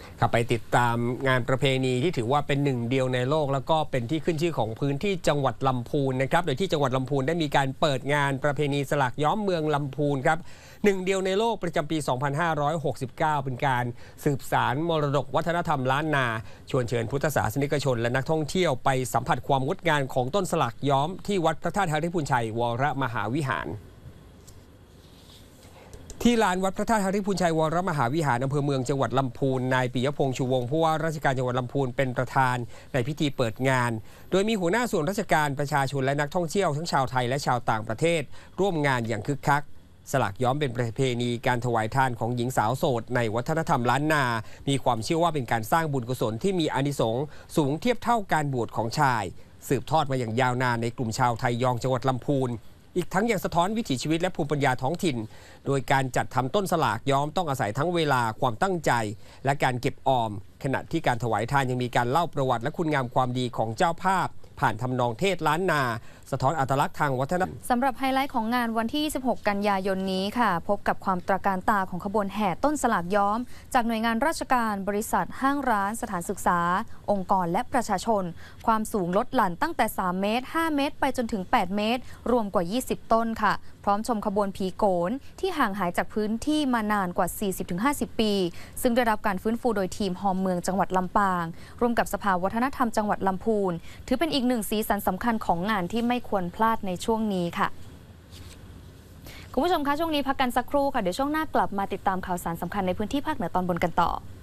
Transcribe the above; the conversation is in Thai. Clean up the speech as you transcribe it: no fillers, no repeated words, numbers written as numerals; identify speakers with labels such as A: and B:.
A: ครับไปติดตามงานประเพณีที่ถือว่าเป็นหนึ่งเดียวในโลกแล้วก็เป็นที่ขึ้นชื่อของพื้นที่จังหวัดลำพูนนะครับโดยที่จังหวัดลำพูนได้มีการเปิดงานประเพณีสลากย้อมเมืองลำพูนครับหนึ่งเดียวในโลกประจำปี 2569 เป็นการสืบสานมรดกวัฒนธรรมล้านนาชวนเชิญพุทธศาสนิกชนและนักท่องเที่ยวไปสัมผัสความงดงามของต้นสลากย้อมที่วัดพระธาตุหฤพูนชัยวรมหาวิหารที่ลานวัดพระธาตุหฤพูนชัยวรมหาวิหารอำเภอเมืองจังหวัดลำพูนนายปิยพงษ์ชูวงศ์ผู้ว่าราชการจังหวัดลำพูนเป็นประธานในพิธีเปิดงานโดยมีหัวหน้าส่วนราชการประชาชนและนักท่องเที่ยวทั้งชาวไทยและชาวต่างประเทศร่วมงานอย่างคึกคักสลากย้อมเป็นประเพณีการถวายทานของหญิงสาวโสดในวัฒนธรรมล้านนามีความเชื่อว่าเป็นการสร้างบุญกุศลที่มีอานิสงส์สูงเทียบเท่าการบวชของชายสืบทอดมาอย่างยาวนานในกลุ่มชาวไทยยองจังหวัดลำพูนอีกทั้งยังสะท้อนวิถีชีวิตและภูมิปัญญาท้องถิ่นโดยการจัดทำต้นสลากย้อมต้องอาศัยทั้งเวลาความตั้งใจและการเก็บออมขณะที่การถวายทานยังมีการเล่าประวัติและคุณงามความดีของเจ้าภาพผ่านทำนองเทศล้านนาสะท้อนอัตลักษณ์ทางวัฒนธรรม
B: สำหรับไฮไลท์ของงานวันที่ 26 กันยายนนี้ค่ะพบกับความตระการตาของขบวนแห่ต้นสลากย้อมจากหน่วยงานราชการบริษัทห้างร้านสถานศึกษาองค์กรและประชาชนความสูงลดหลั่นตั้งแต่3 เมตร 5 เมตรไปจนถึง 8 เมตรรวมกว่า 20 ต้นค่ะพร้อมชมขบวนผีโขนที่ห่างหายจากพื้นที่มานานกว่า 40-50 ปีซึ่งได้รับการฟื้นฟูโดยทีมฮอมเมืองจังหวัดลำปางร่วมกับสภาวัฒนธรรมจังหวัดลำพูนถือเป็นอีกหนึ่งสีสันสำคัญของงานที่ไม่ควรพลาดในช่วงนี้ค่ะคุณผู้ชมคะช่วงนี้พักกันสักครู่ค่ะเดี๋ยวช่วงหน้ากลับมาติดตามข่าวสารสำคัญในพื้นที่ภาคเหนือตอนบนกันต่อ